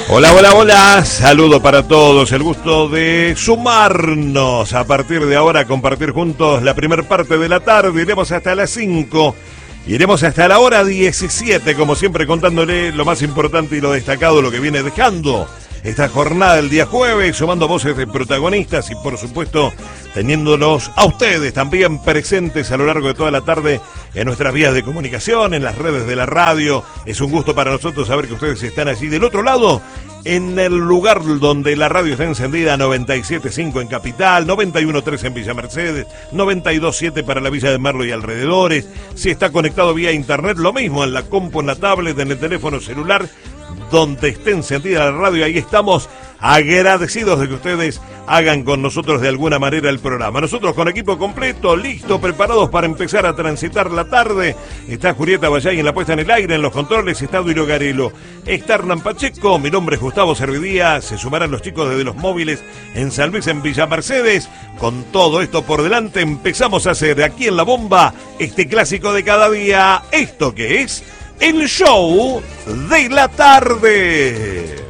Hola, hola, hola, saludo para todos, el gusto de sumarnos a partir de ahora, compartir juntos la primer parte de la tarde, iremos hasta las 5, iremos hasta la hora 17, como siempre contándole lo más importante y lo destacado, lo que viene dejando esta jornada del día jueves, sumando voces de protagonistas y por supuesto teniéndonos a ustedes también presentes a lo largo de toda la tarde en nuestras vías de comunicación, en las redes de la radio. Es un gusto para nosotros saber que ustedes están allí del otro lado, en el lugar donde la radio está encendida, 97.5 en Capital, 91.3 en Villa Mercedes, 92.7 para la Villa de Merlo y alrededores. Si está conectado vía internet, lo mismo en la compu, en la tablet, en el teléfono celular, donde esté encendida la radio, ahí estamos agradecidos de que ustedes hagan con nosotros de alguna manera el programa. Nosotros con equipo completo, listo, preparados para empezar a transitar la tarde. Está Julieta Vallay en la puesta en el aire, en los controles está Duilo Garelo, está Hernán Pacheco, mi nombre es Gustavo Servidía, se sumarán los chicos desde los móviles en San Luis, en Villa Mercedes. Con todo esto por delante empezamos a hacer aquí en La Bomba este clásico de cada día, esto que es el show de la tarde.